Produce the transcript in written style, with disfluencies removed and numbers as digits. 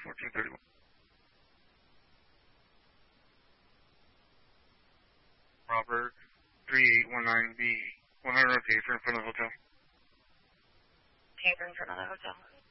1431. Robert 3819B, 100 okay for in front of the hotel. Okay, for in front of the hotel.